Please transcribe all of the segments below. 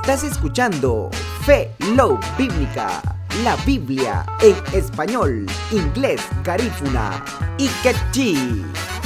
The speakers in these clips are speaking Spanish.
Estás escuchando Fe Love Bíblica, la Biblia en español, inglés, garífuna y quechí.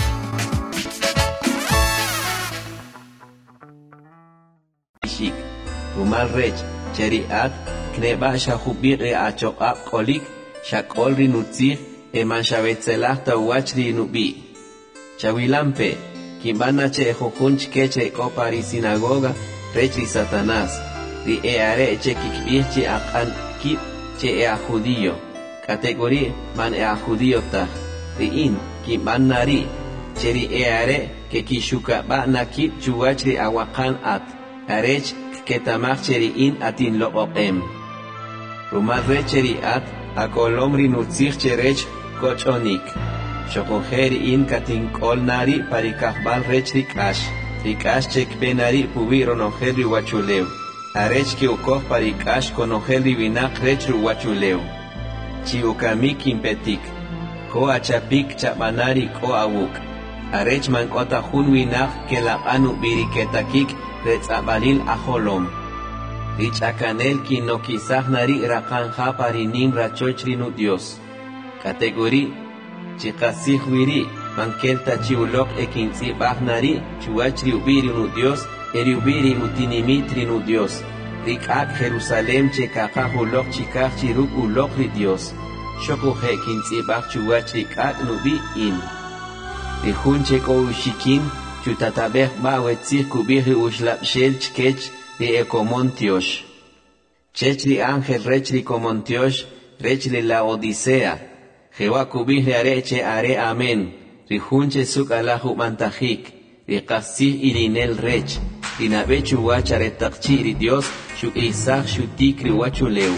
Rumal Rech, Cheriat, Kneba Shahubir Achoab Kolik, Shakol Rinutzir, Eman Shavetzelah Tawachri Nubi. Chawilampe, Kimbana Che Jojunch Keche Kopari Sinagoga, Rechi Satanás, Ri Eare Che Kikbirchi Akan Kip, Che Ea Judío, Categoría Man Ea Judío Ta, Ri In, Kimbanari, Cheri Eare, que Kishuka Ba Nakip Chuachri Awakan At, Arech, Ketamach Cheri In Atin Loopem. Rumal Recheri At, Akolomri Nutzich Cherech Kochonik. Shokoheri In Katin Kolnari Parikahbal Rech Rikash. Rikash Chek Benari Pubiro Noheri Wachuleu. Arech Kiukoh Parikash Konoheri Vinak Rech Wachuleu. Chiukamik Impetik. Ko Achapik Chabanari Ko Awuk. Arech Mankota Hun Winak Kelapanu Biriketakik Retzabalil Aholom. Rich Akanel Ki no Kisahnari Rakanja Parinim Rachochri Dios. Categoría Chikasih Wiri Mankelta Chiulok Ekinzi Bahnari Chuachri Ubiri Dios Eriubiri Utinimitri Dios. Rikak Jerusalem Chekakahulok Chikach Chiruk Ulok Dios. Shokuhe Kinzi Bach Chuachri Kak Nubi In. Rihun Cheko Ushikin Chutatabeh Bawetzir Kubiri Ushlap Shel Chkech de Ecomontiosh. Chechri Ángel Rechri Comontiosh, Rechri la Odisea. Jehová Kubiri Areche Are Amen. Rihunche Suk Alahu Mantahik. Rikasih Irinel Rech. Rinabechu Wacharetakchi Dios, Shuk Isaac Shutikri Wachuleu.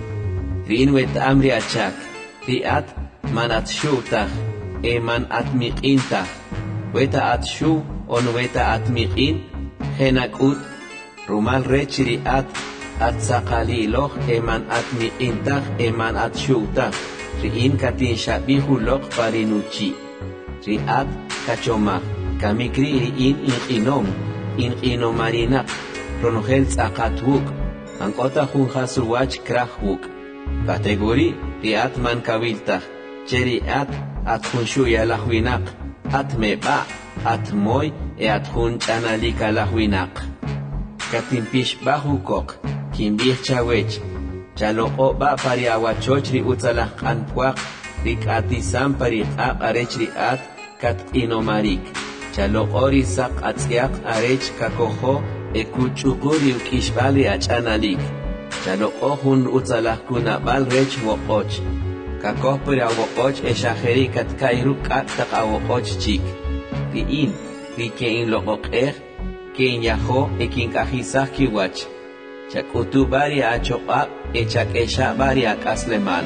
Rinwet Amri Achak. Riat Manat Shutach. Eman Atmiqintach. Weta Atshu on Weta Atmiqin. Henakut. Rumal Rechri At Atzakali Loch Eman Atmiqintach Eman Atshutach. Riin Katin Shabihu Loch Parinuchi. Riat Kachomach. Kamikri Riin Inom. Inomarinak. Ronogel Tzakatvuk. Ankota Junjasuwach Krahvuk. Categoría Riat Man Kaviltach. Cheriat Atjunshu Yalahwinak. Atmeba. Atmoy e Atjun Chanalika Lahwinak. Katimpish Bahukok. Kimbih Chawech. Chaloko ba pari awachochri utzalah anpuak. Rik atisam pari arechri at kat inomarik. Chalokori sak atziak arech kakoho ekuchuguri ukishbali achanalik. Chaloko hun utzalah kunabal rech wokoch. Kakoh pari awokoch eshaheri kat kairu kat tak awokoch chik. Riin, rikein lokok Kein Yaho ekin kahizah kiwach. Chakutu bari achoqab echak esha bari akasleman.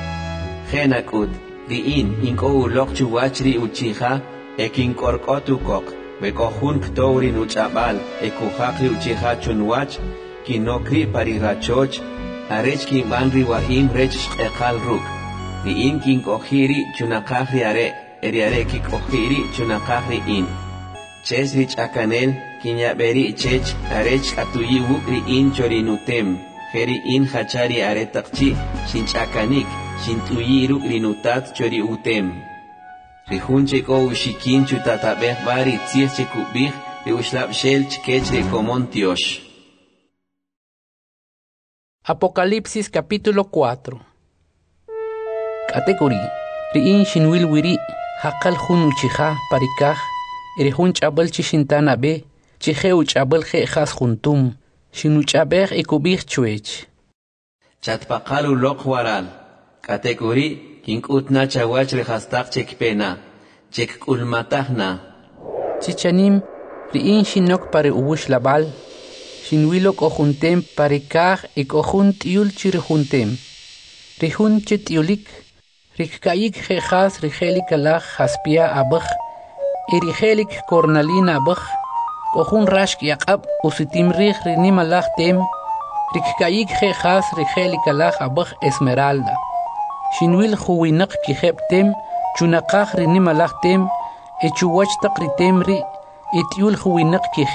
Genakut, Riin, inko ulok chuwachri uchiha, ekin korkotu kok, bekohun ktourin uchabal, ekuhakri uchiha chunwach, kinokri parirachoch, arech kin banri wahim rech ekal ruk. Riin kin kohiri chunakahri are, eriare ki kohiri chunakahri in. Chesrich akanel, Kinyaberi Chech, Arech Atuyi Wukri in Chorinutem, Heri in Hachari Aretakchi, Shinchakanik, Shintuyi Rukrinutat Chori Utem. Rihuncheko Ushikin Chutatabeh Bari Tzirche Kubih, Reuslap Shel Chkech de Comontiosh. Apocalipsis capítulo 4. Categoría Riin Shinwil Wiri, Hakal Hun Uchiha Parikah, Erihunch Abel Chishintana Be. Chiheuch abel khas juntum, shinuchabeh ekubih chuech. Chatpakalu lokwaral. Categoría kinkutna chawach rehastak chekpena. Chek ulmatahna. Chichanim, riin shinok pare ubush labal. Shinwilok ojuntem pare kah ekojunt yul chirjuntem. Rihun chetiulik. Rikkaik khas rihelik alach haspia abach. Erihelik cornalina abach. Kohun rashk yaqab usitim rih rinimalach tem. Rikkayik khas rikhelikalach abach esmeralda. Shinwil huwinak kihep tem. Chunakach rinimalach tem. Echuwach takritem ri. Etiul huwinak